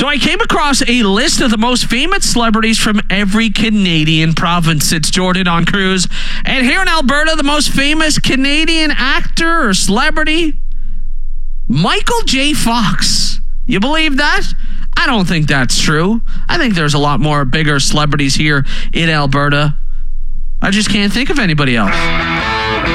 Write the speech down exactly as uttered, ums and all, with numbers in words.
So I came across a list of the most famous celebrities from every Canadian province. It's Jordan on Cruise. And here in Alberta, the most famous Canadian actor or celebrity, Michael J. Fox. You believe that? I don't think that's true. I think there's a lot more bigger celebrities here in Alberta. I just can't think of anybody else.